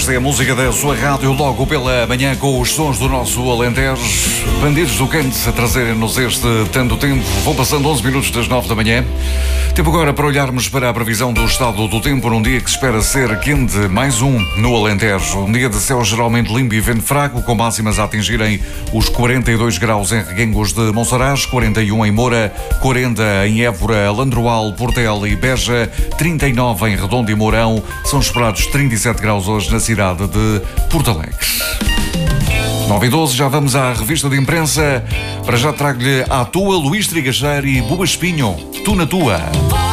Esta é a música da sua rádio logo pela manhã com os sons do nosso Alentejo. Bandidos do Canto a trazerem-nos este tanto tempo. Vão passando 11 minutos das 9 da manhã. Tempo agora para olharmos para a previsão do estado do tempo num dia que se espera ser quente, mais um no Alentejo. Um dia de céu geralmente limpo e vento fraco, com máximas a atingirem os 42 graus em Reguengos de Monsaraz, 41 em Moura, 40 em Évora, Landroal, Portel e Beja, 39 em Redondo e Mourão. São esperados 37 graus hoje na cidade de Porto Alegre. 9h12, já vamos à revista de imprensa. Para já trago-lhe à tua Luís Trigacheiro e Buba Espinho. Tu na tua.